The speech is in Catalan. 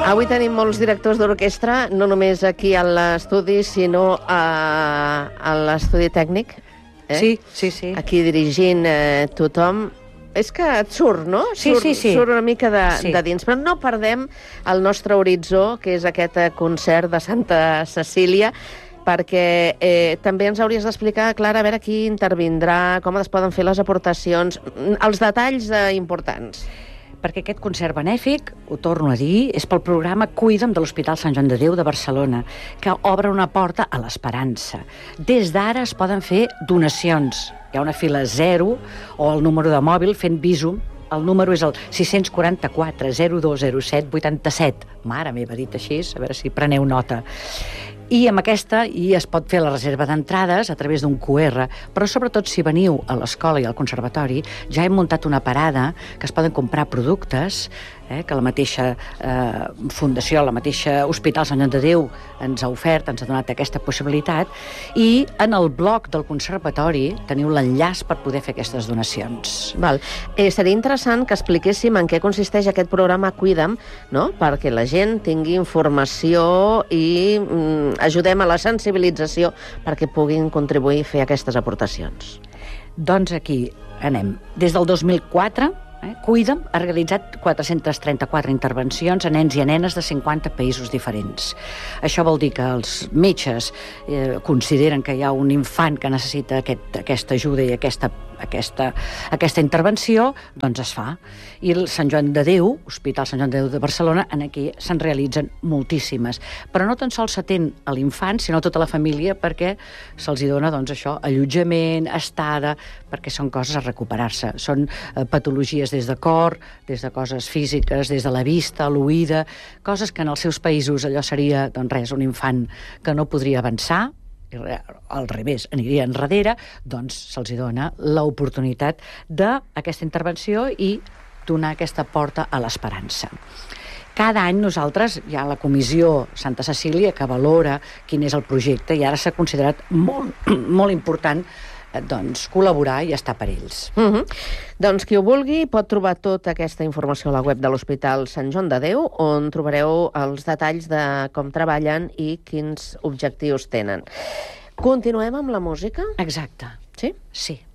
Avui tenim molts directors d'orquestra, no només aquí a l'estudi, sinó a l'estudi tècnic. Sí. Aquí dirigint tothom. És que et surt, no? Sí. Surt una mica de dins. Però no perdem el nostre horitzó, que és aquest concert de Santa Cecília, perquè també ens hauries d'explicar, Clara, a veure qui intervindrà, com es poden fer les aportacions, els detalls importants. Perquè aquest concert benèfic, ho torno a dir, és pel programa Cuida'm de l'Hospital Sant Joan de Déu de Barcelona, que obre una porta a l'esperança. Des d'ara es poden fer donacions. Hi ha una fila 0 o el número de mòbil fent Bizum. El número és el 644 0207 87. Mare meva, dit així, a veure si preneu nota. I amb aquesta es pot fer la reserva d'entrades a través d'un QR, però sobretot si veniu a l'escola i al conservatori ja hem muntat una parada que es poden comprar productes que la mateixa fundació, la mateixa Hospital Sant Joan de Déu ens ha ofert, ens ha donat aquesta possibilitat, i en el blog del conservatori teniu l'enllaç per poder fer aquestes donacions. Val. Seria interessant que expliquéssim en què consisteix aquest programa Cuida'm, no? Perquè la gent tingui informació i ajudem a la sensibilització perquè puguin contribuir a fer aquestes aportacions. Doncs aquí anem. Des del 2004, Cuida'm ha realitzat 434 intervencions a nens i a nenes de 50 països diferents. Això vol dir que els metges consideren que hi ha un infant que necessita aquesta ajuda i aquesta intervenció, doncs es fa. I el Sant Joan de Déu, Hospital Sant Joan de Déu de Barcelona, aquí se'n realitzen moltíssimes. Però no tan sols s'atén a l'infant, sinó a tota la família, perquè se'ls dona allotjament, estada, perquè són coses a recuperar-se. Són patologies des de cor, des de coses físiques, des de la vista, l'oïda, coses que en els seus països allò seria, un infant que no podria avançar, al revés, aniria enrere, doncs se'ls dona l'oportunitat d'aquesta intervenció i donar aquesta porta a l'esperança. Cada any nosaltres, hi ha la comissió Santa Cecília que valora quin és el projecte i ara s'ha considerat molt important col·laborar i estar per ells. Doncs qui ho vulgui pot trobar tota aquesta informació a la web de l'Hospital Sant Joan de Déu, on trobareu els detalls de com treballen i quins objectius tenen. Continuem amb la música? Exacte. Sí? Sí.